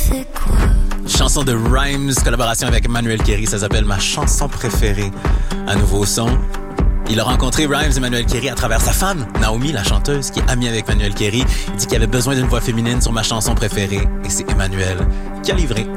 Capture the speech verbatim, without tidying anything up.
c'est quoi? Chanson de Rhymes, collaboration avec Emmanuel Kéry, ça s'appelle Ma chanson préférée. Un nouveau son. Il a rencontré Rhymes, Emmanuel Kéry, à travers sa femme, Naomi, la chanteuse, qui est amie avec Emmanuel Kéry. Il dit qu'il avait besoin d'une voix féminine sur ma chanson préférée. Et c'est Emmanuel qui a livré.